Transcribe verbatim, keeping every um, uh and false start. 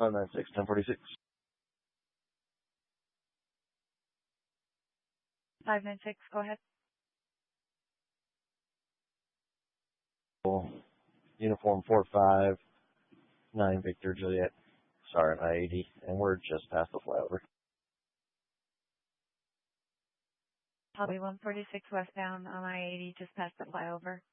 five nine six, ten forty-six. five nine six, go ahead. Uniform four five nine Victor Juliet. Sorry, I eighty, and we're just past the flyover. Probably one forty-six westbound on I eighty, just past the flyover.